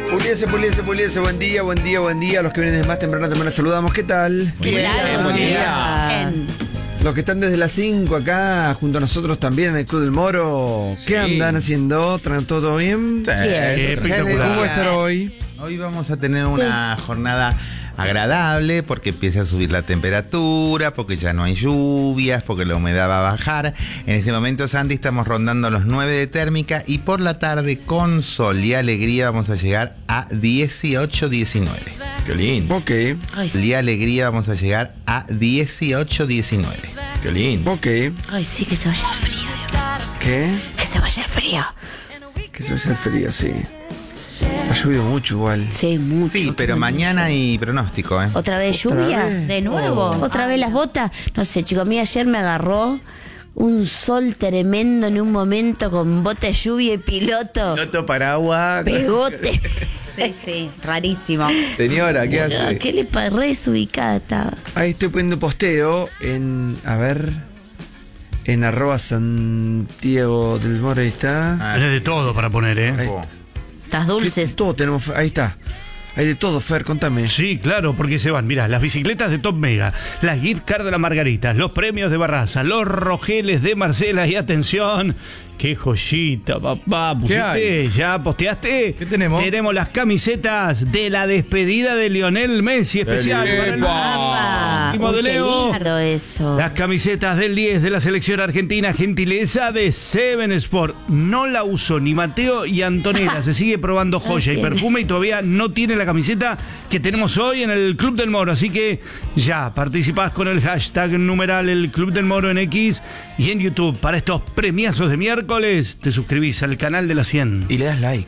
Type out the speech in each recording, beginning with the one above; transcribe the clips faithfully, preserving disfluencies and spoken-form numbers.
Puliese, puliese, puliese, buen día, buen día, buen día. Los que vienen desde más temprano también les saludamos. ¿Qué tal? Bien, buen día. Los que están desde las cinco acá junto a nosotros también en el Club del Moro. ¿Qué sí. andan haciendo? ¿Traen todo bien? Sí. Bien. Espectacular. ¿Cómo va a estar hoy? Hoy vamos a tener una sí. jornada agradable porque empieza a subir la temperatura, porque ya no hay lluvias, porque la humedad va a bajar. En este momento, Santi, estamos rondando los nueve de térmica y por la tarde con sol y alegría vamos a llegar a dieciocho, diecinueve. Qué lindo. Ok. Y alegría vamos a llegar a dieciocho, diecinueve. Qué lindo. Ok. Ay, sí, que se vaya el frío. ¿Qué? Que se vaya el frío. Que se vaya el frío, sí. Ha llovido mucho igual. Sí, mucho. Sí, pero mañana hay pronóstico, ¿eh? ¿Otra vez lluvia? ¿Otra vez? ¿De nuevo? Oh. ¿Otra vez las botas? No sé, chicos, a mí ayer me agarró un sol tremendo en un momento con bota de lluvia y piloto. Piloto, paraguas. Pegote. Sí, sí, rarísimo. Señora, ¿qué Bueno, hace? ¿Qué le parece? Re desubicada estaba. Ahí estoy poniendo posteo en, a ver, en arroba Santiago del Moro, ahí está. Ah, Tenés de todo para poner, ¿eh? Ahí. Estás dulces. Todo tenemos, ahí está. Hay de todo, Fer, contame. Sí, claro, porque se van, mirá, las bicicletas de Top Mega, las gift card de la Margaritas, los premios de Barraza, los rogeles de Marcela y atención, qué joyita, papá. ¿Pusiste? ¿Ya posteaste? ¿Qué tenemos? Tenemos las camisetas de la despedida de Lionel Messi, especial para el Papá. último de Uy, qué Leo. lindo eso. Las camisetas del diez de la selección argentina, gentileza de Seven Sport. No la usó ni Mateo y Antonella. Se sigue probando joya y perfume y todavía no tiene la camiseta que tenemos hoy en el Club del Moro. Así que ya participás con el hashtag numeral el Club del Moro en X y en YouTube. Para estos premiazos de miércoles, te suscribís al canal de la cien. Y le das like.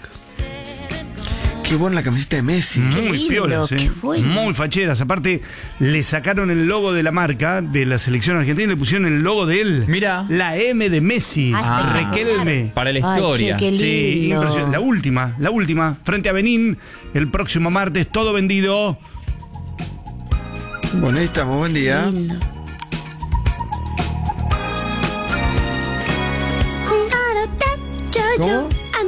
Qué buena la camiseta de Messi. Muy lindo, piolas, qué ¿eh? bueno. Muy facheras. Aparte, le sacaron el logo de la marca de la selección argentina y le pusieron el logo de él. Mirá. La M de Messi. Ah, Requelme. Para la Ay, historia. che, qué lindo. Sí, impresionante. La última, la última. Frente a Benín, el próximo martes, todo vendido. Bueno, ahí estamos, buen día. Lindo. ¿Cómo?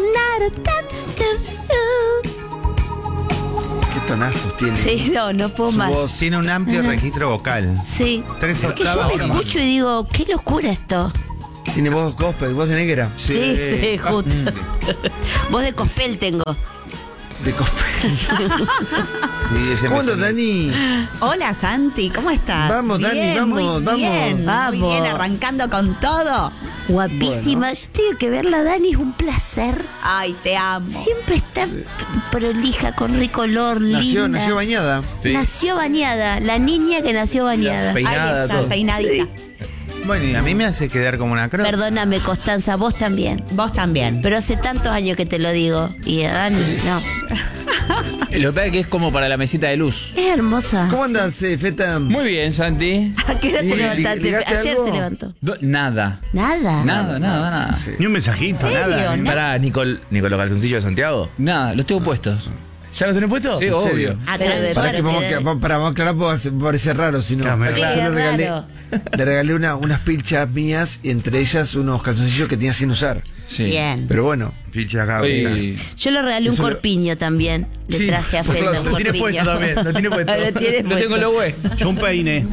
¿Qué tonazos tiene? Sí, no, no puedo Su más. voz. Tiene un amplio registro vocal. Sí. Tres Porque yo octavas. me escucho y digo, qué locura esto. Tiene voz gospel, voz de negra. Sí, sí, justo. Voz de cospel tengo. De gospel. Sí, ese ¿Cómo me andas, suena. Dani? Hola, Santi, ¿cómo estás? Vamos, bien, Dani, vamos, muy vamos. bien, Vamos. Muy bien, arrancando con todo. Guapísima. Yo tengo que verla, Dani, es un placer. Ay, te amo. Siempre está prolija, con rico olor, Nació, linda. nació bañada. Sí. Nació bañada, la niña que nació bañada. Peinada, Ahí está, todo. peinadita. Bueno, y a mí me hace quedar como una croc. Perdóname, Constanza, vos también. Vos también. Pero hace tantos años que te lo digo. Y a Dani, no. Lo que pasa es que es como para la mesita de luz. Es hermosa. ¿Cómo andas, eh, Feta? Muy bien, Santi. ¿A qué hora te ¿Y- levantaste? ligaste Ayer algo? se levantó. Do- nada. Nada. Nada, nada, nada. Sí. Ni un mensajito, nada. ¿no? Pará, Nicol, Nicol, los calzoncillos de Santiago. Nada, los tengo puestos. ¿Ya los tenés puestos? Sí, ¿En obvio. serio? Ah, Pero pero de de Para que vamos, suerte. a- para vamos a aclarar, porque parece raro, si no. Claro, me- Sí, Yo le es regalé, raro. le regalé una, unas pilchas mías y entre ellas unos calzoncillos que tenía sin usar. Sí. Bien. Pero bueno, Picha acá, Oye, Yo le regalé un Eso lo- corpiño también. Le Sí, traje a pues Fenda claro, un lo tiene corpiño. puesto también, lo tiene puesto. Lo tiene lo tengo en los güey. Yo un peine.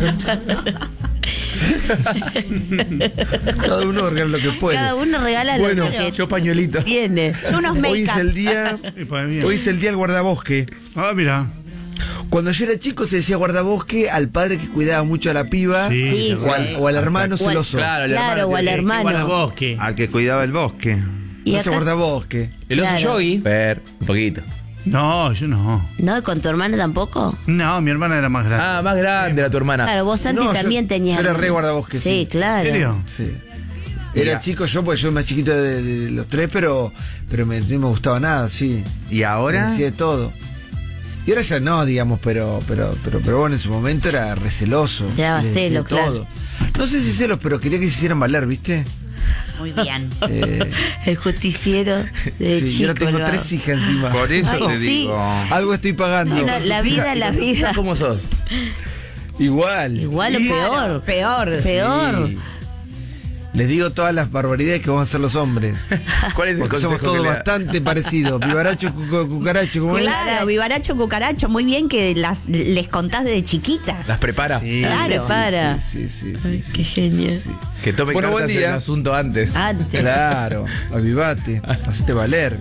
cada uno regala lo que puede. Cada uno regala Bueno, lo que Yo pañuelito. tiene. Unos Hoy es make-up. el día, Sí, pues, bien. hoy es el día del guardabosque. Ah, mira. Cuando yo era chico se decía guardabosque al padre que cuidaba mucho a la piba Sí, Sí, o, al, o al hermano O al- celoso. Claro, el Claro, o al que- hermano. Guardabosque. Al que cuidaba el bosque. Y Ese acá, guardabosque. El oso Claro. yogi. Ver, un poquito. No, yo no. ¿no? ¿Con tu hermana tampoco? No, mi hermana era más grande. Ah, más grande la tu hermana. Claro, vos, Santi, No, yo- también tenías. yo era hermano. re guardabosque, Sí, sí. claro. ¿En serio? Sí. Era Ya. chico yo, porque yo era más chiquito de, de los tres, pero, pero me, no me gustaba nada, sí. ¿Y Me ahora? decía de todo. Y ahora ya no, digamos, pero, pero, pero, pero bueno, en su momento era receloso. Te daba Le decía celos, claro. No sé si celos, pero quería que se hicieran valer, ¿viste? Muy bien. Eh, El justiciero de sí, chico. yo no tengo lo tres hago. hijas encima. Por eso Ay, te sí. digo. Algo estoy pagando. No, no, la vida, la vida. ¿Cómo sos? Igual. Igual o Sí. peor. Peor. Peor. Sí. Les digo todas las barbaridades que vamos a hacer los hombres. ¿Cuál es el Porque somos consejo que todos le da? bastante parecidos. Vivaracho, cu- cucaracho, ¿cómo es? Claro, vivaracho, cucaracho, muy bien que las les contás desde chiquitas. Las prepara. Sí, Claro. sí, Prepara. Sí, sí, sí. Ay, sí, qué sí. genio. Sí. Que tome Bueno, buen cartas en día. el asunto antes. Antes. Claro, avivate, hacete valer.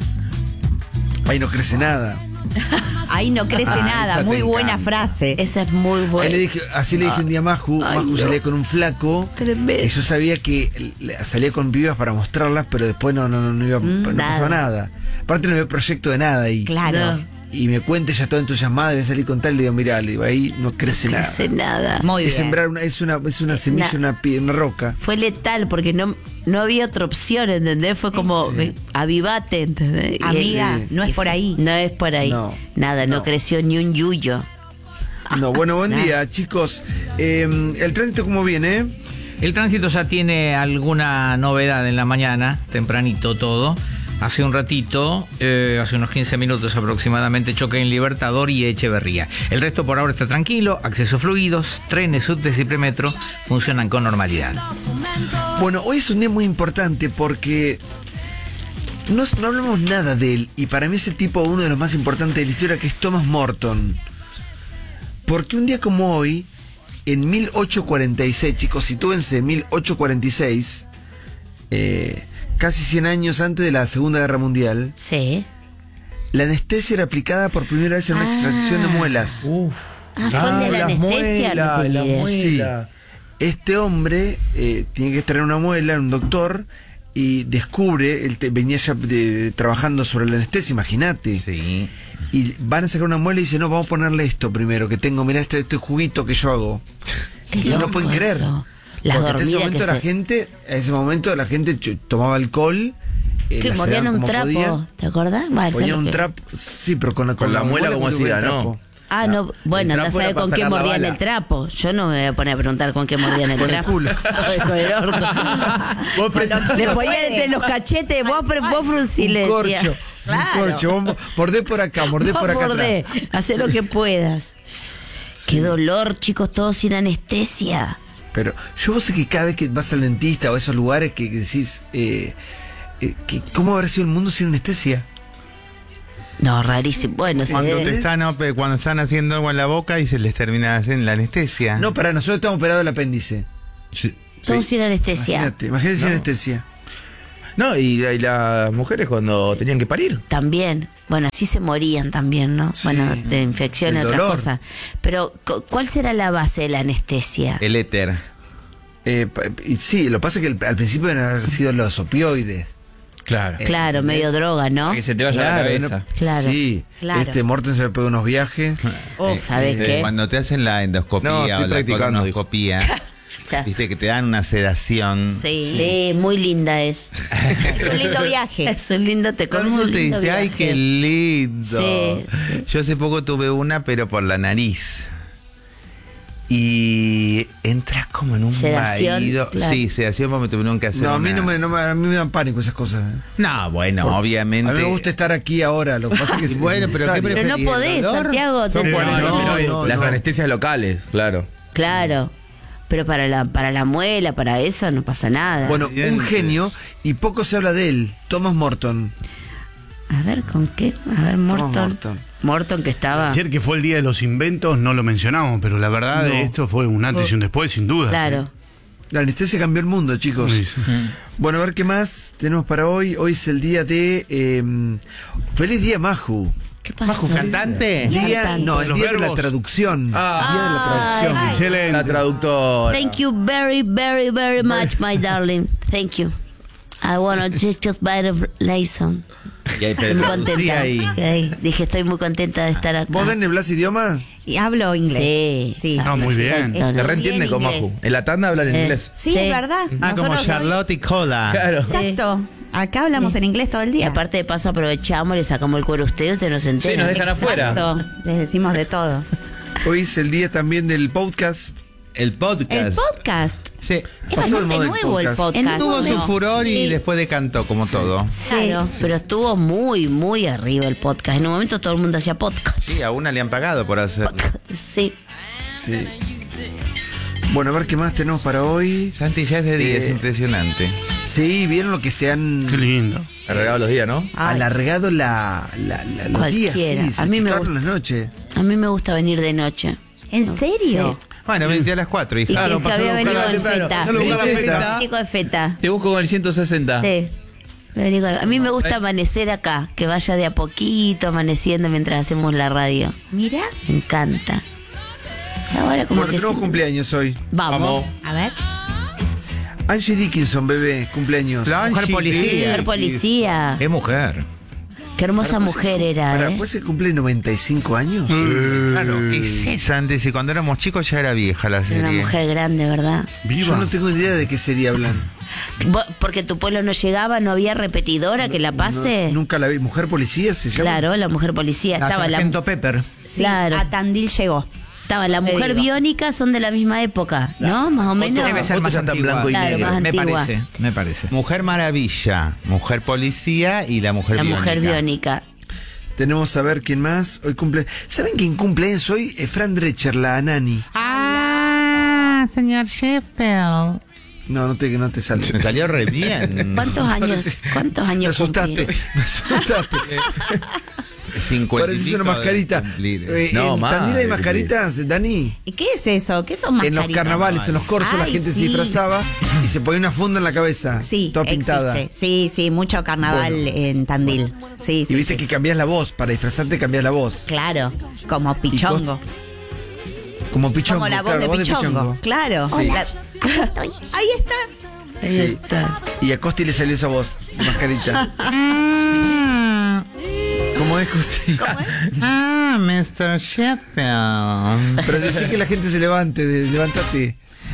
Ahí no crece nada. Ahí no crece Ah, nada, esa muy te buena encanta. frase. Esa es muy Ahí buena. le dije, así le dije un día a Maju, Ay, Maju no. salía con un flaco. Tremendo. Y yo sabía que le- salía con pibas para mostrarlas, pero después no, no, no, no iba, Mm, no nada. pasaba nada. Aparte no había proyecto de nada y, Claro. No. y me cuenta ella toda entusiasmada, voy a salir con tal, le digo, mirá, le digo, ahí no crece No nada. hace nada. Muy Es bien. sembrar una, es una, es una semilla, Na- una, pie- una roca. Fue letal porque no, no había otra opción, ¿entendés? Fue como, ve, avivate, ¿entendés? Y Amiga, él- no es y por fue- ahí. No es por ahí. No, Nada, no. no. creció ni un yuyo. No, bueno, buen Nada. día, chicos. Eh, ¿El tránsito cómo viene? El tránsito ya tiene alguna novedad en la mañana, tempranito todo. Hace un ratito, eh, hace unos quince minutos aproximadamente, choque en Libertador y Echeverría. El resto por ahora está tranquilo, acceso fluidos, trenes, subtes y premetro funcionan con normalidad. Bueno, hoy es un día muy importante porque no, no hablamos nada de él. Y para mí ese tipo uno de los más importantes de la historia, que es Thomas Morton. Porque un día como hoy, en mil ochocientos cuarenta y seis, chicos, sitúense, mil ochocientos cuarenta y seis, eh, casi cien años antes de la Segunda Guerra Mundial, Sí. la anestesia era aplicada por primera vez en una Ah. extracción de muelas. Uf. Ah, fue el de la las anestesia, no muelas, tenía las idea. Sí. muelas. Este hombre eh, tiene que extraer una muela, un doctor, y descubre, él te- venía ya de- trabajando sobre la anestesia, imagínate. Sí. Y van a sacar una muela y dice, no, vamos a ponerle esto primero, que tengo, mirá este, este juguito que yo hago. Qué Y no loco pueden creer. eso. Las Porque en ese dormidas momento que la se... gente, a ese momento la gente ch- tomaba alcohol. eh, Que la mordían sedaban un como trapo, podía, ¿te acordás? Va, eso es ponían lo un que- trapo, sí, pero con la, Con la muela como ponían hacía, el ¿no? trapo. Ah, no, bueno, el no trapo sabe era para con qué sacar la mordían bala. el trapo. Yo no me voy a poner a preguntar con qué mordían el Con el trapo. culo. Con el orto. Vos apretás- Le ponían entre los cachetes, vos, vos Un fruncile, decía. corcho, un corcho, vos mordé por acá, mordé Vos por acá mordé, atrás. hacé lo que puedas. Qué dolor, chicos, todos sin anestesia. Pero yo vos sé que cada vez que vas al dentista o a esos lugares que, que decís, eh, eh, que, ¿cómo habrá sido el mundo sin anestesia? No, rarísimo. Bueno, sí. Cuando te están op- cuando están haciendo algo en la boca y se les termina haciendo la anestesia. No, para nosotros estamos operados del apéndice. Sí. Todos sin anestesia. Imagínate, imagínate sin No. anestesia. No, y, y las mujeres cuando tenían que parir. También. Bueno, así se morían también, ¿no? Sí. Bueno, de infección y El otras dolor. cosas. Pero, cu- ¿cuál será la base de la anestesia? El éter. Eh, pa- y sí, lo que pasa es que el- al principio deben haber sido los opioides. Claro. Claro, medio droga, ¿no? Para que se te vaya la cabeza. no- Claro, Sí, claro. este Morton se le pegó unos viajes. Oh, ¿sabes Eh, qué? Cuando te hacen la endoscopía No, estoy o la practicando, colonoscopía, viste que te dan una sedación. Sí. Sí, muy linda es. Es un lindo viaje. Es un lindo, te Todo el comes mundo un te lindo dice, ay, viaje". qué lindo. Sí, sí. Yo hace poco tuve una, pero por la nariz. Y entras como en un Sedación, vaído. claro. Sí, sedación porque me tuvieron que hacer No, a mí una- no me, no me- a mí me dan pánico esas cosas. ¿eh? No, bueno, obviamente. A mí me gusta estar aquí ahora, lo que pasa es que es Bueno, pero ¿qué necesario. Pero no ¿Preferís el podés, dolor? Santiago. Son te- por no, eso, no, pero no, las no. anestesias locales, claro. Claro. Pero para la, para la muela, para eso, no pasa nada. Bueno, un Evidente. genio, y poco se habla de él, Thomas Morton. A ver, ¿con qué? A ver, Morton. Morton. Morton que estaba... Ayer que fue el día de los inventos no lo mencionamos, pero la verdad No. de esto fue un antes y un después, sin duda. Claro. La anestesia cambió el mundo, chicos. Sí, sí. Bueno, a ver qué más tenemos para hoy. Hoy es el día de... eh, ¡Feliz día, Maju! ¿Qué pasó? ¿Maju cantante? Día, Cantante. no, el Los día de la verbos. traducción. Ah. Día de la traducción. Ay. Excelente. La traductora. Thank you very, very, very much, my darling. Thank you. I wanna just, just buy the lesson. Y ahí, Estoy pero muy traducí contenta. ahí. Ok, dije, estoy muy contenta de estar acá. ¿Vos, Dani, hablas idiomas? Y hablo inglés. Sí. Ah, muy bien. Perfecto, Se ¿no? reentiende Bien con inglés. Maju. En la tanda hablan en Eh. inglés. Sí, Sí. es verdad. Ah, como Nosotros- Charlotte y Cola. Claro. Exacto. Acá hablamos en inglés todo el Y día. aparte de paso aprovechamos, le sacamos el cuero a usted, usted no se entera. Sí, nos dejan afuera. Exacto. Les decimos de todo. Hoy es el día también del podcast. El podcast. El podcast. Sí. Es Pasó de bastante moda el nuevo el podcast. podcast. Tuvo su ¿no? furor y Sí. después decantó, como todo. Sí, Claro. pero estuvo muy, muy arriba el podcast. En un momento todo el mundo hacía podcast. Sí, a una le han pagado por hacerlo. Sí. Sí. Bueno, a ver qué más tenemos para hoy. Santi, ya es de día, Eh, es impresionante. Sí, vieron lo que se han Qué lindo. Alargado los días, ¿no? Ay, alargado la, la- la- los días. Cualquiera. Sí, se A mí me achicaron gusta. las noches. A mí me gusta venir de noche. ¿En serio? Bueno, vente a las cuatro, Y hija. Claro, que, que pasalo había a venido buscar en la- feta. pasalo a buscar la feta. Chico de feta. Te busco con el ciento sesenta. Sí. Vení con- A mí me gusta amanecer acá, que vaya de a poquito amaneciendo mientras hacemos la radio. Mira. Me encanta. Ya ahora como Bueno, que tenemos sí. cumpleaños hoy. Vamos. A ver. Angie Dickinson, bebé, cumpleaños. La Mujer Angie policía. Mujer policía. Qué mujer. Qué hermosa Ahora, pues, mujer era, Para, ¿eh? pues se cumple noventa y cinco años. Claro, ¿qué es esa? Antes, y cuando éramos chicos ya era vieja la Era serie. una mujer grande, ¿verdad? Viva. Yo no tengo ni idea de qué sería hablan. Vos- Porque tu pueblo no llegaba, no había repetidora que la pase. No, nunca la vi. Mujer policía se llama. Claro, la mujer policía. La Estaba la, Sargento Pepper. Sí, Claro. a Tandil llegó. estaba la Te mujer digo. biónica, son de la misma época, ¿no? Más o menos. Debe ser más Fotos en antigua. blanco y Claro, negro. más Me antigua. parece, me parece. Mujer Maravilla, Mujer Policía y la Mujer La Biónica. mujer biónica. Tenemos a ver quién más hoy cumple. ¿Saben quién cumple eso hoy? Eh, Fran Drescher, la Anani. Ah, señor Sheffield. No, no te, no te sale. Me salió re bien. ¿Cuántos años? Parece- ¿Cuántos Me años asustaste. cumplí? Me asustaste. cincuenta y Pareces pico una de mascarita. cumplir. Eh, No, ¿En más Tandil hay de mascaritas, Dani? ¿Y qué es eso? ¿Qué son En mascaritas? los carnavales, en los corsos, la Ay, gente se sí. disfrazaba y se ponía una funda en la cabeza. Sí, toda pintada. existe. Sí, sí, mucho carnaval Bueno. en Tandil. Sí, sí. Y viste sí. que cambias la voz. Para disfrazarte cambias la voz. Claro, como pichongo. Como pichongo. Como la voz claro, de voz pichongo. Claro. Sí. La- Ahí está. Ahí Sí. está. Y a Costi le salió esa voz, mascarita. ¿Cómo es, Costi? Ah, mister Sheffield. Pero decí que la gente se levante, de- levántate.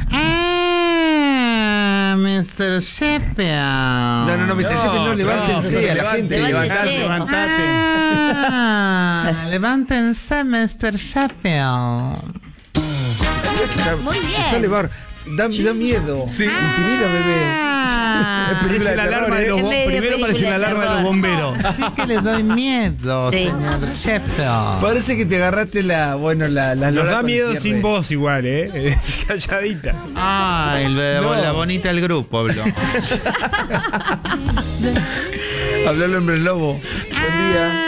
Ah, mister Sheffield. No, no, no, mister Sheffield, no, levántense a la gente. Levántese. levantate. Ah, levántense, mister Sheffield. Muy bien. Sale bar. Da, da miedo. Sí. Intimida, bebé. Parece la alarma de los En bo- vez de Primero parece película la de alarma de los terror. bomberos. Así que le doy miedo, Sí. señor Sheffield. Parece que te agarraste la, bueno, la, la Nos lora da con el miedo cierre. sin voz igual, ¿eh? Es calladita. Ah, el, No. la bonita del grupo, habló. Habló el hombre lobo. Buen día.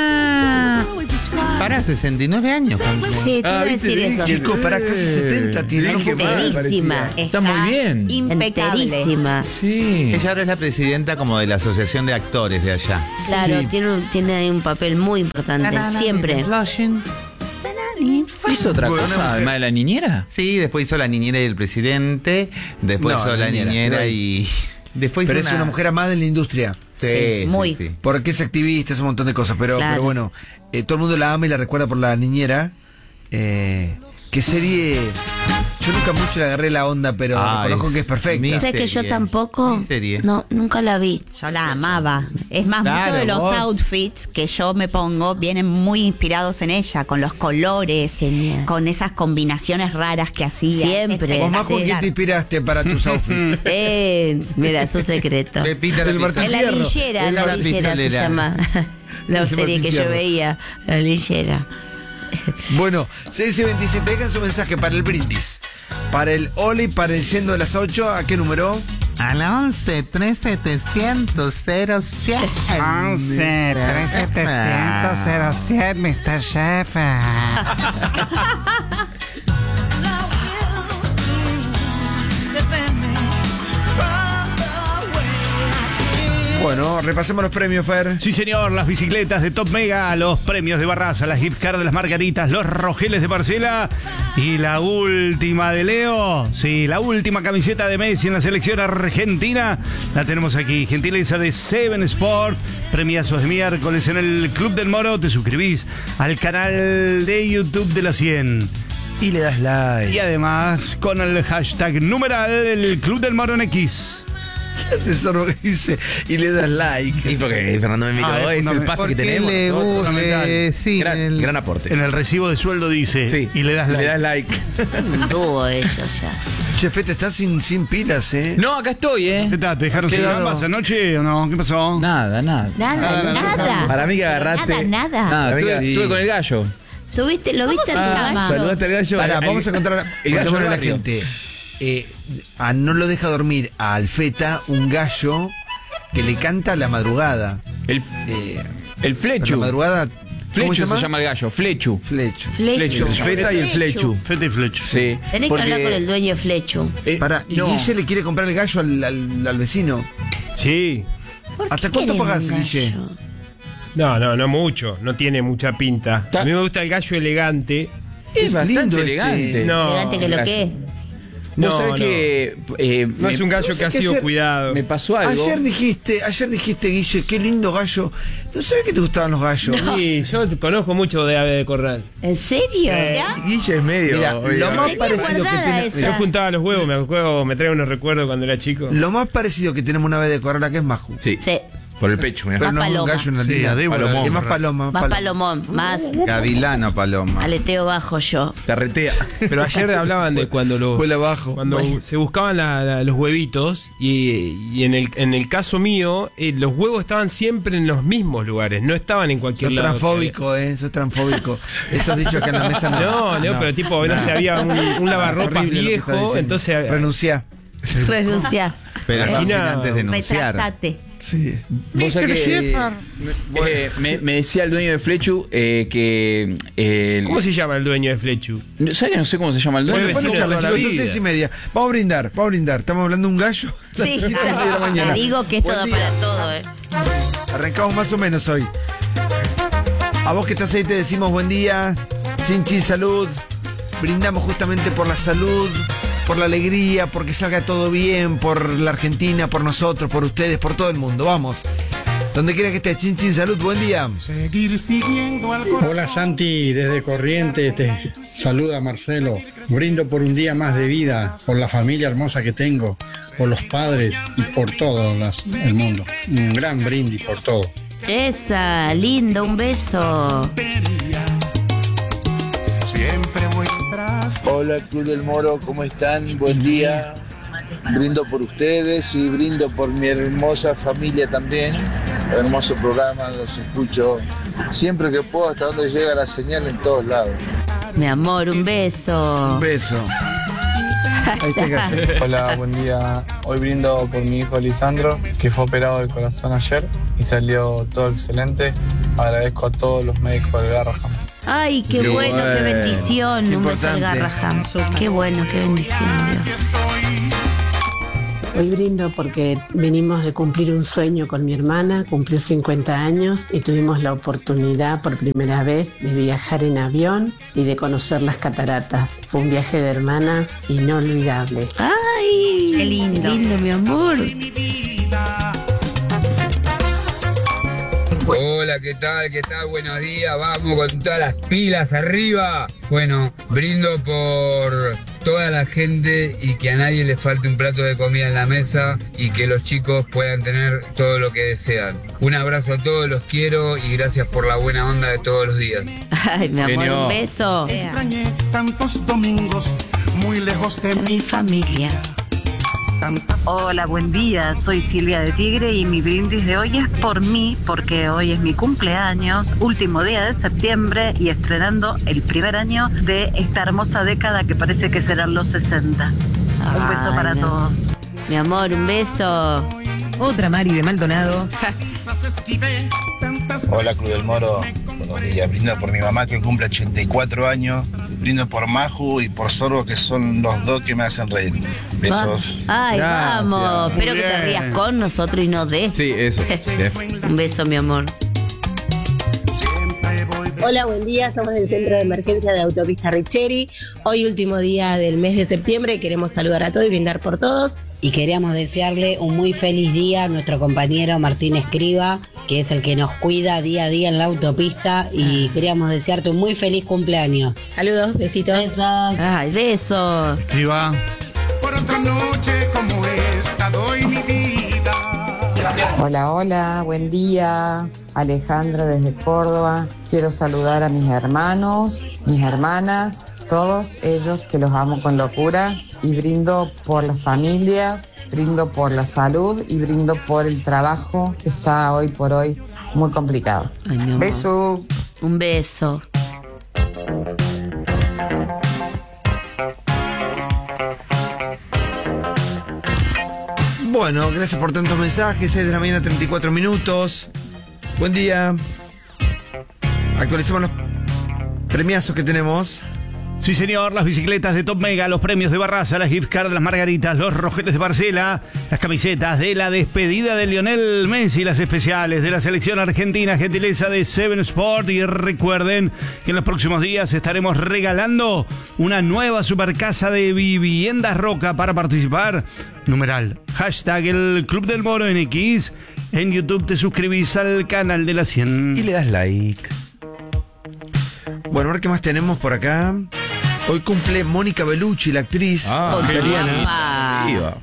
Para sesenta y nueve años. cumple. Sí, te iba a decir eso. Chicos, para casi setenta tiene. Dije mal, Enterísima. Está muy bien. Impecable. Enterísima. Sí. Ella ahora es la presidenta como de la Asociación de Actores de allá. Claro, Sí. tiene, un, tiene ahí un papel muy importante. Siempre. ¿Hizo otra Bueno, cosa mujer. además de la niñera? Sí, después hizo La Niñera y el Presidente. Después No, hizo La La Niñera, Niñera pero- y... Después Pero hizo es una mujer amada en la industria. Sí, Sí, muy. sí, sí. Porque es activista, es un montón de cosas. Pero, Claro. pero bueno, eh, todo el mundo la ama y la recuerda por La Niñera. Eh, ¿Qué serie? Yo nunca mucho le agarré la onda, pero Ah, reconozco es que es perfecta. mi- ¿Sabes que yo serie. tampoco? Mi serie. No, nunca la vi. Yo la amaba. Es más, Claro, muchos de los vos. outfits que yo me pongo vienen muy inspirados en ella, con los colores, Genial. con esas combinaciones raras que hacía. Siempre. ¿Vos más con Espectacular. quién te inspiraste para tus outfits? Eh, mira, su secreto. Pepita la El Martín Pistolera. En la Fierro. lillera, Es la la lillera se pistolera. llama. La Ese serie Martín que yo Fierro. veía, la lillera. Bueno, seis y veintisiete, dejan su mensaje para el brindis. Para el Oli, para el Yendo de las ocho, ¿a qué número? A la once, tres, setecientos, cero, cien. once, tres, setecientos, cero, cien, mister Sheffield. Bueno, repasemos los premios, Fer. Sí, señor, las bicicletas de Top Mega, los premios de Barraza, las gift cards de las Margaritas, los rogeles de Marcela y la última de Leo. Sí, la última camiseta de Messi en la selección argentina. La tenemos aquí, gentileza de Seven Sport. Premiazos de miércoles en el Club del Moro. Te suscribís al canal de YouTube de la cien. Y le das like. Y además, con el hashtag numeral, el Club del Moro en X. ¿Qué hace eso que dice? Y le das like. Y porque Fernando me miró, Ah, es es el fundamental. pase que Porque tenemos. le nosotros. gusta, fundamental. sí, gran, el- gran aporte. En el recibo de sueldo dice, Sí. y le das like. Le das like. Un dúo ellos ya. Che, Fete, estás sin, sin pilas, ¿eh? No, acá estoy, ¿eh? ¿Qué tal? ¿Te dejaron sin Quedado. gambas anoche o no? ¿Qué pasó? Nada, nada. Nada, nada. Para mí que agarraste. Nada, nada. Nada, Amiga, estuve, sí. estuve con el gallo. ¿Tuviste, ¿Lo viste ¿Cómo al se gallo? llama? Saludaste al gallo. Pará, al- vamos a contar el gallo contémosle del a la barrio. gente. Eh, a no lo deja dormir a Alfeta un gallo que le canta a la madrugada. El, Eh, el pero flechu. la madrugada. ¿cómo Flechu se llama el gallo, flechu. Flecho. Flechu. Flechu. Feta y el flechu. Feta y flecho. Sí. Tenés porque- que hablar con el dueño de Flechu. eh, Pará, y no. Guille le quiere comprar el gallo al, al- al vecino. Sí. ¿Por ¿Hasta qué cuánto querés pagás, un Guille? gallo? No, no, no mucho. No tiene mucha pinta. Ta- A mí me gusta el gallo elegante. Es Es bastante lindo este. elegante. No. Elegante que lo gallo. que. No, Vos sabés no. que. eh, No me- es un gallo que ha que sido ayer- cuidado. Me pasó algo. Ayer dijiste, ayer dijiste, Guille, qué lindo gallo. ¿No sabés que te gustaban los gallos? Sí, yo te conozco mucho de ave de corral. ¿En serio? Eh, ¿Ya? Guille es medio. Mira, medio- lo más Tenía parecido que guardada tiene- esa. Yo juntaba los huevos, me acuerdo, me trae unos recuerdos cuando era chico. Lo más parecido que tenemos una ave de corral acá es Maju. Sí, Sí. por el pecho, mirá. Pero Más no es un paloma. gallo en la Sí, línea. a Débora Palomón. Es más paloma. Más palomón, más Gavilano Paloma. aleteo bajo yo. Carretea. Pero ayer hablaban de cuando los Vuela abajo. cuando se buscaban la- la- los huevitos y, y en el en el caso mío eh, los huevos estaban siempre en los mismos lugares, no estaban en cualquier Sos lado. transfóbico, eh, sos transfóbico. Esos dichos que en la mesa no. No, no, pero tipo, no sé, había un, un lavarropas Es horrible lo que estás viejo, diciendo. entonces Renunciá. Renunciar. Pero Así sin nada. antes denunciar. Retractate. Sí. Vos sabés que, eh, me, me decía el dueño de Flechu eh, que. eh, ¿Cómo se llama el dueño de Flechu? ¿Sabés que no sé cómo se llama el dueño? Bueno, Bueno, vecino charla, de toda la chicos, son vida. seis y media. Vamos a brindar, vamos a brindar. Estamos hablando de un gallo. Las Sí, siete y media de la mañana. te digo que es Buen todo día. para todo, eh. Arrancamos más o menos hoy. A vos que estás ahí te decimos buen día. Chin chin salud. Brindamos justamente por la salud, por la alegría, porque salga todo bien, por la Argentina, por nosotros, por ustedes, por todo el mundo. Vamos. Donde quiera que estés, chin chin salud, buen día. Hola Santi, desde Corrientes te saluda Marcelo. Brindo por un día más de vida, por la familia hermosa que tengo, por los padres y por todo las- el mundo. Un gran brindis por todo. Esa, lindo, un beso. Hola Club del Moro, ¿cómo están? Buen día. Brindo por ustedes y brindo por mi hermosa familia también. Hermoso programa, los escucho siempre que puedo, hasta donde llega la señal en todos lados. Mi amor, un beso. Un beso. Ahí está el gallo. Hola, buen día. Hoy brindo por mi hijo Lisandro, que fue operado del corazón ayer y salió todo excelente. Agradezco a todos los médicos del Garraham. Ay, qué, Qué bueno, qué bueno. bendición. Qué Un beso al importante. Garraham. Qué bueno, qué bendición, Dios. Hoy brindo porque venimos de cumplir un sueño con mi hermana, cumplió cincuenta años y tuvimos la oportunidad por primera vez de viajar en avión y de conocer las cataratas. Fue un viaje de hermanas inolvidable. Ay, Qué lindo. lindo, mi amor. Hola, ¿qué tal? ¿Qué tal? Buenos días, vamos con todas las pilas arriba. Bueno, brindo por toda la gente y que a nadie le falte un plato de comida en la mesa y que los chicos puedan tener todo lo que desean. Un abrazo a todos, los quiero y gracias por la buena onda de todos los días. Ay, mi amor, Genio. un beso. Extrañé tantos domingos muy lejos de Mi familia. Hola, buen día. Soy Silvia de Tigre y mi brindis de hoy es por mí, porque hoy es mi cumpleaños, último día de septiembre y estrenando el primer año de esta hermosa década que parece que serán los sesenta. Un beso Ay, para mi amor. todos. Mi amor, un beso. Otra Mari de Maldonado. Hola Club del Moro, buenos días. Brindo por mi mamá que cumple ochenta y cuatro años. Brindo por Maju y por Sorbo, que son los dos que me hacen reír. Besos. Ay, Gracias. vamos. Muy Espero que te bien. rías con nosotros y no de. Sí, eso. Bien. Un beso, mi amor. Hola, buen día. Somos del Centro de Emergencia de Autopista Richeri. Hoy último día del mes de septiembre. Queremos saludar a todos y brindar por todos. Y queríamos desearle un muy feliz día a nuestro compañero Martín Escriba, que es el que nos cuida día a día en la autopista. Y queríamos desearte un muy feliz cumpleaños. Saludos, besitos. Besos. Ay, besos. Escriba. Por otra noche como esta doy mi vida. Hola, hola, buen día. Alejandra desde Córdoba. Quiero saludar a mis hermanos, mis hermanas, todos ellos que los amo con locura y brindo por las familias, brindo por la salud y brindo por el trabajo que está hoy por hoy muy complicado. Ay, mi amor. Beso. Un beso. Bueno, gracias por tantos mensajes. seis de la mañana, treinta y cuatro minutos. Buen día. Actualicemos los premiazos que tenemos. Sí, señor, las bicicletas de Top Mega, los premios de Barraza, las gift cards de las Margaritas, los rojetes de Barcela, las camisetas de la despedida de Lionel Messi, las especiales de la selección argentina, gentileza de Seven Sport. Y recuerden que en los próximos días estaremos regalando una nueva supercasa de Viviendas Roca. Para participar, numeral, hashtag el Club del Moro en X. En YouTube te suscribís al canal de la cien. Y le das like. Bueno, a ver qué más tenemos por acá. Hoy cumple Mónica Bellucci, la actriz Ah, italiana. Viva.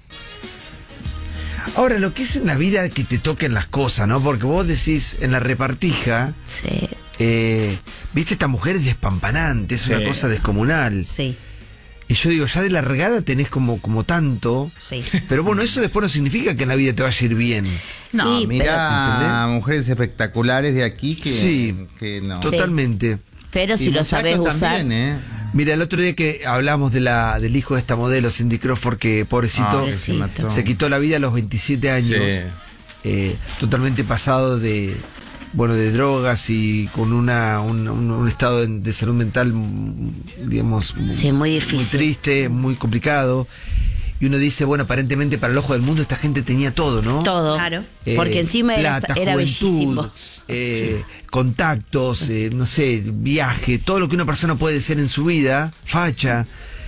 Ahora, lo que es en la vida que te toquen las cosas, ¿no? Porque vos decís, en la repartija, Sí. eh, viste, esta mujer es despampanante, es Sí. una cosa descomunal. Sí. Y yo digo, ya de largada tenés como, como tanto. Sí. Pero bueno, eso después no significa que en la vida te vaya a ir bien. No, Sí, mira, pero- mujeres espectaculares de aquí que, Sí, que no. Totalmente. Pero si Y lo sabés muchachos usar. también, ¿eh? Mira, el otro día que hablamos de la, del hijo de esta modelo, Cindy Crawford, que pobrecito, Ah, que se mató. se quitó la vida a los veintisiete años, Sí. eh, totalmente pasado de, bueno, de drogas y con una, un, un- un estado de, de salud mental, mm, digamos, Sí, muy difícil. muy triste, muy complicado. Y uno dice, bueno, aparentemente para el ojo del mundo esta gente tenía todo, ¿no? Todo. Claro. Eh, Porque encima era, plata, era juventud, bellísimo. eh, contactos, eh, no sé, viaje, todo lo que una persona puede ser en su vida, facha.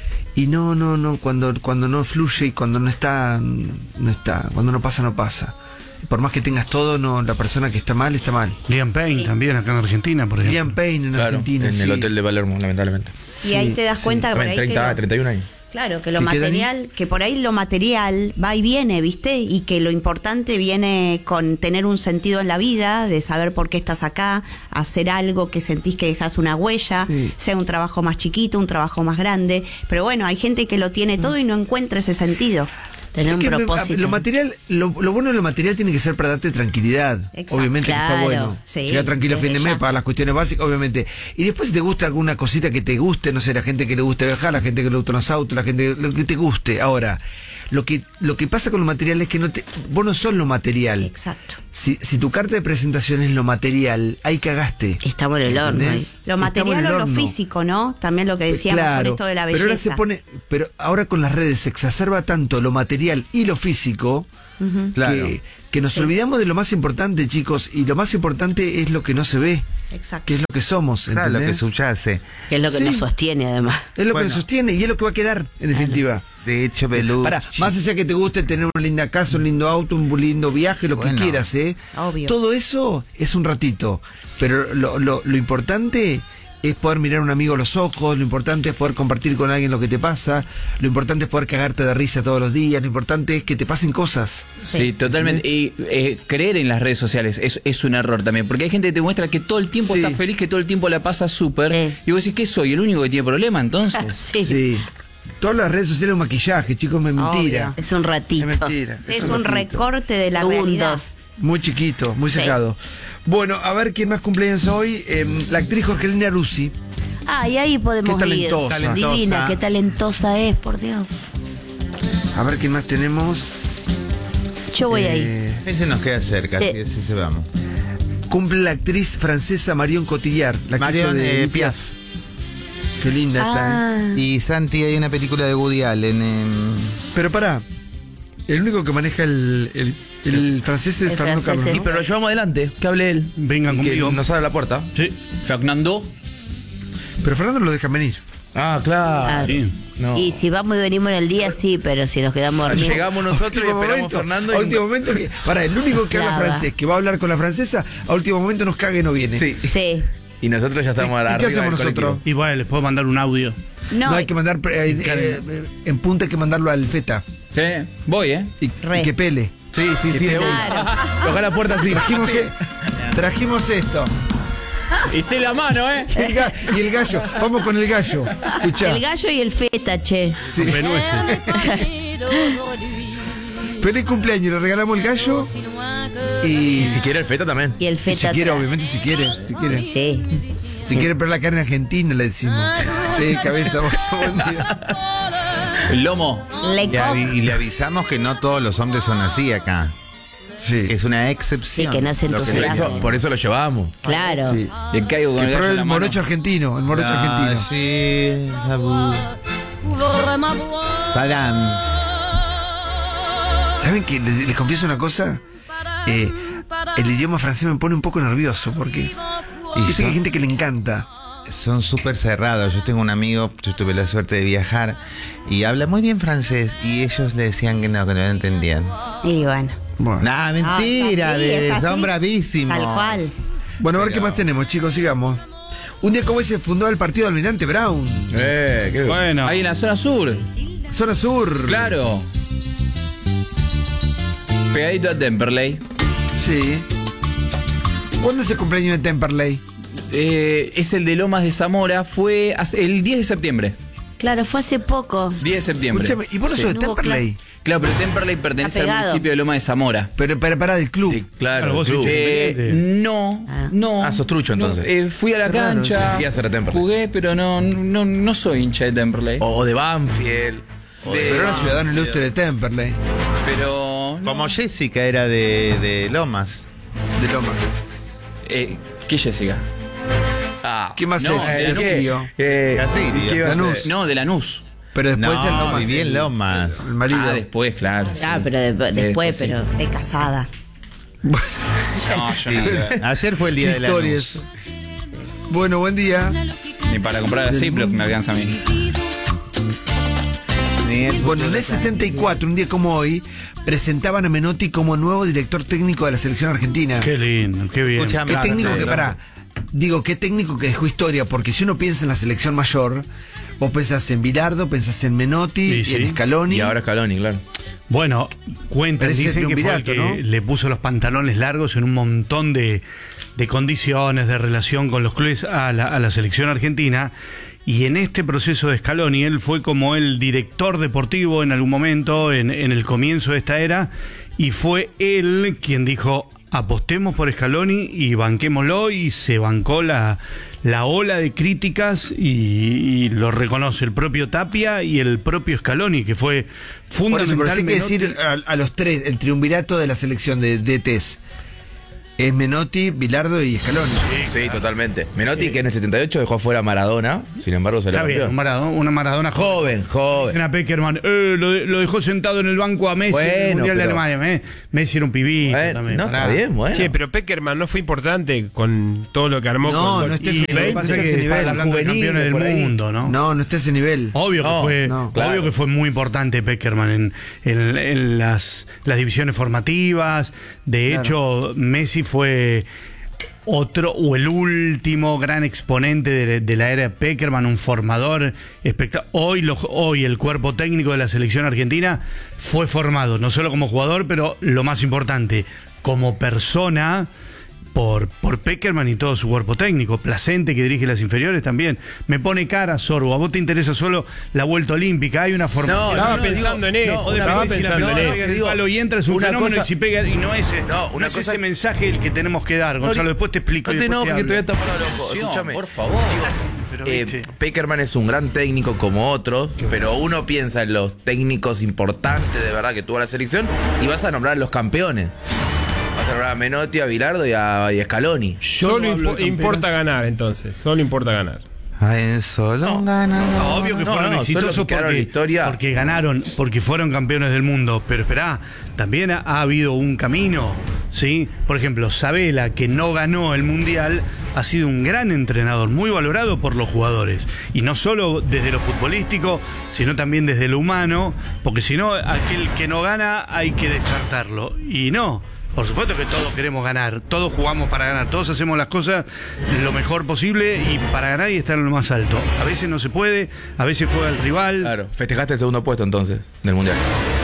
Y no, no, no, cuando, cuando no fluye y cuando no está, no está, cuando no pasa, no pasa. Por más que tengas todo, no, la persona que está mal, está mal. Liam Payne también acá en Argentina, por ejemplo. Liam Payne en Claro, Argentina, en sí. el hotel de Palermo, lamentablemente. Y ahí te das cuenta que por ahí También que treinta, lo- treinta y un años. Claro, que lo ¿Qué queda ahí? material, que por ahí lo material va y viene, ¿viste? Y que lo importante viene con tener un sentido en la vida, de saber por qué estás acá, hacer algo que sentís que dejas una huella, Sí. sea un trabajo más chiquito, un trabajo más grande. Pero bueno, hay gente que lo tiene todo y no encuentra ese sentido. Tener Es un que me- propósito. Lo material, lo, lo bueno de lo material tiene que ser para darte tranquilidad. Exacto. Obviamente que está Claro. bueno. Sí, Llegar tranquilo a fin de desde mes ya. para las cuestiones básicas, obviamente. Y después si te gusta alguna cosita que te guste, no sé, la gente que le gusta viajar, la gente que le gustan los autos, la gente lo que te guste. Ahora, lo que lo que pasa con lo material es que no te, vos no sos lo material. Exacto. Si, si tu carta de presentación es lo material, ahí cagaste. Estamos en el horno ahí. ¿Entendés? Lo Estamos material en el o lo horno. físico, ¿no? También lo que decíamos Claro, por esto de la pero ahora belleza. se pone, pero ahora con las redes se exacerba tanto lo material y lo físico. Ujú. Claro. que, que nos Sí. olvidamos de lo más importante, chicos, y lo más importante es lo que no se ve, Exacto. que es lo que somos, Claro, lo que ¿entendés? subyace. Que es lo que Sí. nos sostiene, además. Es lo Bueno. que nos sostiene y es lo que va a quedar, en definitiva. De hecho, Bellucci. Para, más allá que te guste tener una linda casa, un lindo auto, un lindo viaje, lo Bueno. que quieras, ¿eh? Obvio. Todo eso es un ratito, pero lo, lo, lo importante es poder mirar a un amigo a los ojos, lo importante es poder compartir con alguien lo que te pasa, lo importante es poder cagarte de risa todos los días, lo importante es que te pasen cosas. Sí, totalmente. Y eh, creer en las redes sociales es, es un error también. Porque hay gente que te muestra que todo el tiempo Sí. está feliz, que todo el tiempo la pasa súper. Sí. Y vos decís, ¿qué soy? ¿El único que tiene problema entonces? Sí. Sí. Todas las redes sociales es un maquillaje, chicos, es mentira. Es un ratito. Es mentira. Es, un un ratito. recorte de la Segundos. realidad. Muy chiquito, muy Sí. sacado. Bueno, a ver quién más cumpleaños hoy. Eh, la actriz Jorgelina Ruzzi. Ah, y ahí podemos Qué ir. talentosa. Divina, qué talentosa es, por Dios. A ver quién más tenemos. Yo voy ahí. Eh, Ese nos queda cerca, Sí. sí, ese se vamos. Cumple la actriz francesa Marion Cotillard. La que hizo Marion de eh, Edith Piaf. Qué linda está. ¿eh? Ah, Y Santi, hay una película de Woody Allen en... Pero pará, el único que maneja el, el, el francés es El Fernando francés Cameron. es- Y pero lo llevamos adelante, que hable él. Vengan Y que conmigo. nos abra la puerta. Sí. Fernando. Pero Fernando lo dejan venir. Ah, claro. Claro. Sí. No. Y si vamos y venimos en el día, sí, pero si nos quedamos dormidos. Llegamos nosotros y Último esperamos a momento, Fernando. a Y... último momento que, pará, el único que habla Nada. francés, que va a hablar con la francesa, a último momento nos caga y no viene. Sí. Sí. Y nosotros ya estamos ¿Y qué arriba hacemos del nosotros? colectivo. Igual les puedo mandar un audio. No, No, hay que mandar eh, eh, eh, en punta hay que mandarlo al feta Sí, voy, ¿eh? y, Re. y que pele. Sí, sí, sí. de una. Claro. Toca la puerta así. Trajimos, e- trajimos esto. Hice la mano, ¿eh? El ga- y el gallo, vamos con el gallo. Escuchá. El gallo y el feta, che. Sí. Menueces. Feliz cumpleaños, le regalamos el gallo y, Y si quiere el feta también. Y el y si feta. quiere, atrás. obviamente si quiere, si quiere. Sí. Si quiere probar la carne argentina, le decimos. Sí, cabeza, buen día. El lomo. Y, avi- y le avisamos que no todos los hombres son así acá. Sí. Que es una excepción. Sí, que no se Lo que- Por eso, por eso lo llevamos. Claro. Sí. Le caigo con Que el gallo pruebe en la el mano. morocho argentino, el morocho Ah, argentino. sí, Jabu. Padán. ¿Saben que les, les confieso una cosa? Eh, el idioma francés me pone un poco nervioso porque Y yo sé que son- hay gente que le encanta. Son súper cerrados. Yo tengo un amigo, yo tuve la suerte de viajar y habla muy bien francés y ellos le decían que no, que no lo entendían. Y bueno. Bueno, No, mentira, Ah, es así, de- es así. son bravísimos. Tal cual. bueno a ver Pero- qué más tenemos, chicos, sigamos. Un día como ese fundó el partido del Almirante Brown. Eh, qué Bueno. Ahí en la zona sur. Zona Sur. Claro. Pegadito a Temperley. Sí. ¿Cuándo es el cumpleaños de Temperley? Eh, es el de Lomas de Zamora. Fue hace- el diez de septiembre. Claro, fue hace poco. diez de septiembre. Escúchame, ¿y vos no Sí. sos de No hubo Temperley? Claro, pero Temperley pertenece Está al pegado. municipio de Lomas de Zamora. Pero para, para del club. Sí, claro, Claro, vos club. sos Eh, Independiente. no, Ah. no. Ah, sos trucho, no, entonces. eh, fui a la Qué raro, cancha, sí. Y a hacer a Temperley. jugué, pero no, no, no soy hincha de Temperley. O, o de Banfield. o de- Pero era ciudadano ilustre de Temperley. Pero. no. Como Jessica era de, de Lomas. De Loma. Eh, ¿Qué Jessica? Ah, ¿Qué más No, es? de El Lanús. Sirio. eh, Casirio. ¿qué iba a Lanús. hacer? No, de Lanús. Pero después No, el Lomas. viví en el- Lomas. El marido. Ah, después, claro. sí. Ah, pero de- Sí, después, sí. pero. De casada. No, yo Sí. no. Ayer fue el día de la Historias. Bueno, buen día. Ni para comprar así, pero me alcanza a mí. Bueno, en el setenta y cuatro, un día como hoy, presentaban a Menotti como nuevo director técnico de la selección argentina. Qué lindo, qué bien. Escuchame, Qué técnico que, Marcelo. pará, digo, qué técnico que dejó historia, porque si uno piensa en la selección mayor, vos pensás en Bilardo, pensás en Menotti, Sí, y en sí. Scaloni. Y ahora Scaloni, claro. Bueno, cuentan, Parece dicen que fue el triunvirato, que ¿no? le puso los pantalones largos en un montón de, de condiciones, de relación con los clubes a la, a la selección argentina. Y en este proceso de Scaloni, él fue como el director deportivo en algún momento, en, en el comienzo de esta era, y fue él quien dijo, apostemos por Scaloni y banquémoslo, y se bancó la, la ola de críticas y, y lo reconoce el propio Tapia y el propio Scaloni, que fue Por eso, fundamental. pero sí hay que Menotti. decir a, a los tres, el triunvirato de la selección de D Ts. Es Menotti, Bilardo y Scaloni. Sí, totalmente. Menotti, que en el setenta y ocho dejó fuera a Maradona, sin embargo se Está la bien, un Maradona, una Maradona Joven, joven. Dicen a Peckerman, eh, lo, de- lo dejó sentado en el banco a Messi en el Bueno, Mundial pero- de Alemania. eh. Messi era un pibito Bueno, también. no, pará. está bien, bueno. Che, pero Peckerman no fue importante con todo lo que armó No, con no está Y ese lo que nivel, pasa no es está que ese están nivel. hablando de Juveniles campeones del por ahí. mundo, ¿no? No, no está a ese nivel. Obvio que No, fue, no, obvio claro. que fue muy importante Peckerman en, en- en las, las divisiones formativas. De Claro. hecho, Messi fue otro o el último gran exponente de, de la era Peckerman, un formador espectacular. Hoy, lo- hoy el cuerpo técnico de la selección argentina fue formado, no solo como jugador, pero lo más importante, como persona. Por, por Peckerman y todo su cuerpo técnico. Placente, que dirige las inferiores, también. Me pone cara, Sorbo. ¿A vos te interesa solo la vuelta olímpica? Hay una formación. Estaba no, no, pensando digo, en no, eso. una Estaba cosa, pensando no, en no, eso. que El digo, palo y entra, es un una fenómeno cosa- y si pega y no ese. No, No, una es cosa- ese mensaje el que tenemos que dar, Gonzalo. Después te explico. No y te después enojes que te hablo. voy a tapar los ojos. Escúchame. Por favor. Pero, Eh, viste. Peckerman es un gran técnico como otros, pero uno piensa en los técnicos importantes de verdad que tuvo la selección y vas a nombrar a los campeones. Vas a nombrar a Menotti, a Bilardo y a, y a Scaloni. Solo no hablo impo- de campeones. importa ganar, entonces. Solo importa ganar. Ay, solo un ganador. No, obvio que No, fueron no, exitosos solo que quedaron en porque, la historia. porque ganaron, porque fueron campeones del mundo. Pero esperá, también ha, ha habido un camino, ¿sí? Por ejemplo, Sabela, que no ganó el Mundial, ha sido un gran entrenador, muy valorado por los jugadores. Y no solo desde lo futbolístico, sino también desde lo humano, porque si no, aquel que no gana hay que descartarlo. Y no. Por supuesto que todos queremos ganar, todos jugamos para ganar, todos hacemos las cosas lo mejor posible y para ganar y estar en lo más alto. A veces no se puede, a veces juega el rival. Claro, festejaste el segundo puesto entonces del Mundial.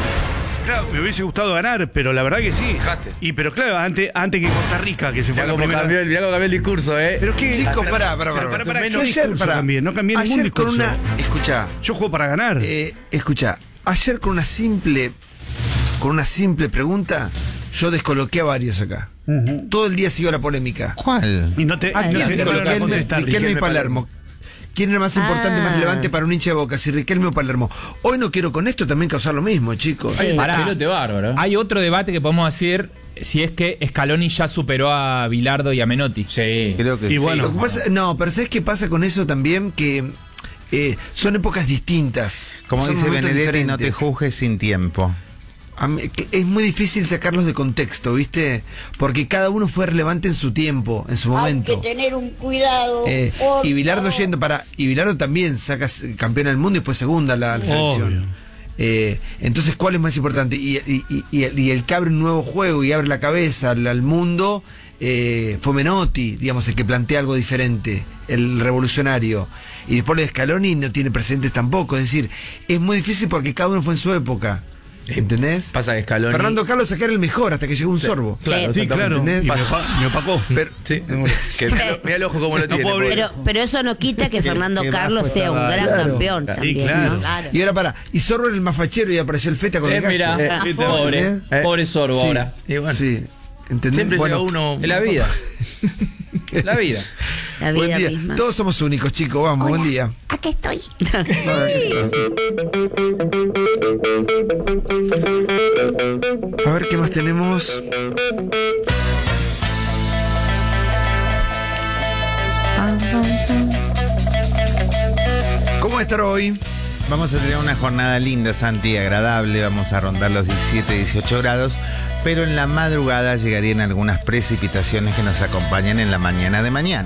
Claro, me hubiese gustado ganar, pero la verdad que sí. Dejaste. Y pero claro, antes, antes que Costa Rica, que se fue a la primera. cambió, el- mirá cómo cambió el discurso, ¿eh? Pero qué, Chicos, pará, pará, Pero pará. pará, pará, Yo yo ayer, discurso pará. cambié, no cambié ningún Ayer con discurso. una. Escuchá. Yo juego para ganar. Eh, escucha, ayer con una simple con una simple pregunta yo descoloqué a varios acá. Uh-huh. Todo el día siguió la polémica. ¿Cuál? Y no te Ah, no sé, Riquelme, no lo van a Riquelme, contestar. Riquelme y Palermo. ¿Quién era más importante, Ah. más relevante para un hincha de Boca? Si Riquelme o Palermo. Hoy no quiero con esto también causar lo mismo, chicos. Sí. Pará. Pelote bárbaro. Hay otro debate que podemos hacer si es que Scaloni ya superó a Bilardo y a Menotti. Sí. Creo que Y sí. bueno, Lo que pasa- no, pero ¿sabes qué pasa con eso también? Que eh, son épocas distintas. Como Son dice momentos Benedetti, no te diferentes. juzgues sin tiempo. A mí- que es muy difícil sacarlos de contexto, ¿viste? Porque cada uno fue relevante en su tiempo, en su momento. Hay que tener un cuidado. Eh, por y Bilardo favor. yendo para. Y Bilardo también saca campeón del mundo y después segunda la, la selección. Obvio. Eh, entonces, ¿cuál es más importante? Y, y, y, y el, y el que abre un nuevo juego y abre la cabeza al, al mundo eh, fue Menotti, digamos, el que plantea algo diferente, el revolucionario. Y después lo de Scaloni no tiene precedentes tampoco. Es decir, es muy difícil porque cada uno fue en su época. ¿Entendés? Pasa que Scaloni... Fernando Carlos sacar el mejor hasta que llegó un sorbo. Claro, Sí, claro. Y me, ¿Entendés? opa- me opacó. Pero, Sí. Que mira, lo- mira el ojo como lo No tiene. puedo porque- Pero, pero eso no quita que Fernando que Carlos bajo sea un estaba- gran Claro. campeón Sí, también, claro. ¿no? Claro. y ahora para. Y Sorbo era el más fachero y apareció el Feta con el Eh, gallo. mira, Ah, eh, pobre, ¿Eh? pobre Sorbo Sí. ahora. Y bueno, Sí. ¿Entendés? siempre Bueno, llega uno... Es la vida. La vida. La Buen vida día. misma. Todos somos únicos, chicos. Vamos, buen día. Aquí estoy. A ver qué más tenemos. ¿Cómo va a estar hoy? Vamos a tener una jornada linda, Santi, agradable. Vamos a rondar los diecisiete, dieciocho grados. Pero en la madrugada llegarían algunas precipitaciones que nos acompañan en la mañana de mañana.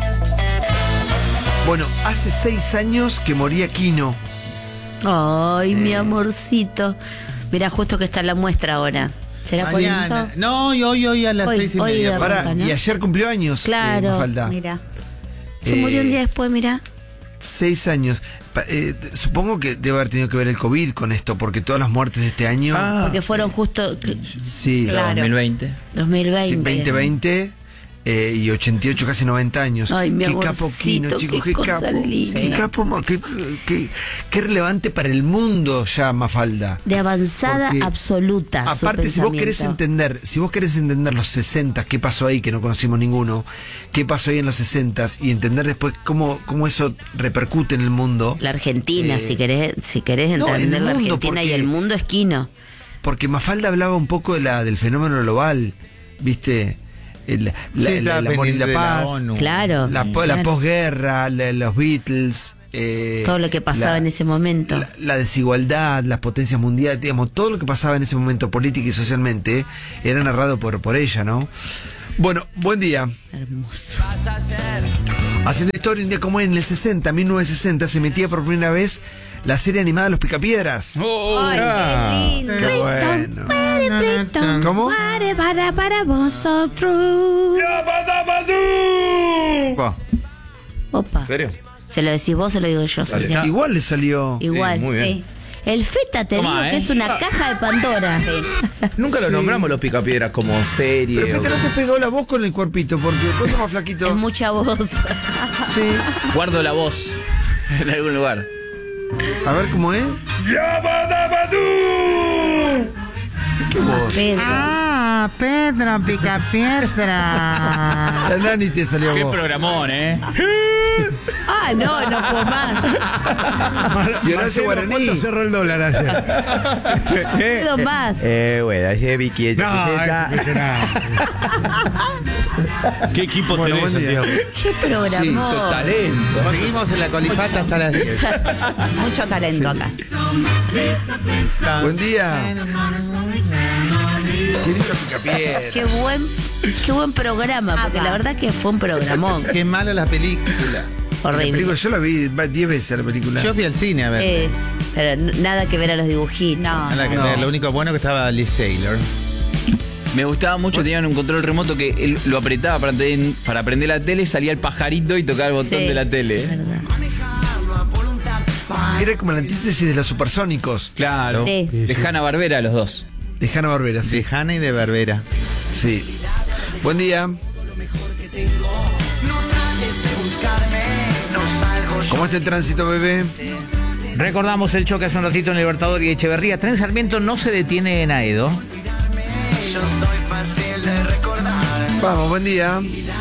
Bueno, hace seis años que moría Quino. Ay, mi amorcito. Mira, justo que está la muestra ahora. ¿Será por Mañana. eso? No, hoy, hoy, hoy a las Hoy, seis y hoy media. de Pará, Arranca, ¿no? y ayer cumplió años. Claro. eh, Mafalda. Mira. Se Eh, murió un día después, mira. Seis años. Pa- eh, supongo que debe haber tenido que ver el COVID con esto, porque todas las muertes de este año. Ah. Porque fueron justo sí, claro. dos mil veinte. dos mil sí, veinte. veinte veinte. Eh, y ochenta y ocho, casi noventa años. Ay, mi qué capo amorcito, Quino, chicos, qué qué cosa capo. linda. Qué capo, ma- qué, qué- qué relevante para el mundo ya, Mafalda. De avanzada Porque, absoluta. su Aparte, si vos querés pensamiento. entender, si vos querés entender los sesenta, qué pasó ahí, que no conocimos ninguno, qué pasó ahí en los sesenta, y entender después cómo, cómo eso repercute en el mundo. La Argentina, Eh, si querés, si querés no, en entender el la mundo, Argentina y porque- el mundo es Quino. Porque Mafalda hablaba un poco de la, del fenómeno global, ¿viste? El, la, Sí, el- estaba el amor y pendiente la de la paz, ONU. Claro. la, po- la claro. posguerra, la- los Beatles. eh, Todo lo que pasaba la- en ese momento. La, la desigualdad, las potencias mundiales, digamos, todo lo que pasaba en ese momento política y socialmente era narrado por, por ella, ¿no? Bueno, buen día. Hermoso. Haciendo historia, un día como en el sesenta, mil novecientos sesenta, se emetía por primera vez la serie animada Los Picapiedras. Ay, qué lindo. Qué bueno. Friton, ¿Cómo? guare para para vosotros. Oh, Opa. ¿En serio? ¿Se lo decís vos o se lo digo yo? Dale. Silvia? Igual le salió. Igual, Sí, muy bien. sí. El feta te Toma, digo ¿eh? que es una caja de Pandora. Nunca lo nombramos los Picapiedras como serie. Pero o- fíjate, no te pegó la voz con el cuerpito, porque vos sos más flaquito. Es mucha voz. Sí. Guardo la voz en algún lugar. A ver cómo es. ¿Qué voz? Pedro. Ah, Pedro Picapiedra. La Nani te salió Qué vos. programón, ¿eh? Ah, no, no puedo más. Y Horacio Marcelo, Guaraní. ¿cuánto cerró el dólar ayer? No puedo más. Eh, bueno, ayer vi que No, eso no nada. ¿Qué equipo Bueno, tenés, buen día. Santiago? Qué programón. Sí, Talento. seguimos en la colifata hasta las diez. Mucho talento acá. Buen día. Qué lindo Picapiedra. Qué buen, qué buen programa, porque la verdad que fue un programón. Qué malo la película. La Horrible. película, yo la vi va- diez veces la película. Yo fui al cine a ver. Eh, pero n- nada que ver a los dibujitos. No, Nada que no. ver, lo único bueno que estaba Liz Taylor. Me gustaba mucho, tenían un control remoto que él lo apretaba para, ten- para prender la tele, salía el pajarito y tocaba el botón Sí, de la tele. es verdad. Era como la antítesis de los supersónicos. Claro. Sí. De Hanna-Barbera los dos. De Hanna-Barbera, sí. De Hanna y de Barbera. Sí. Buen día. ¿Cómo está el tránsito, bebé? Recordamos el choque hace un ratito en Libertador y Echeverría. Tren Sarmiento no se detiene en Aedo. Vamos, buen día.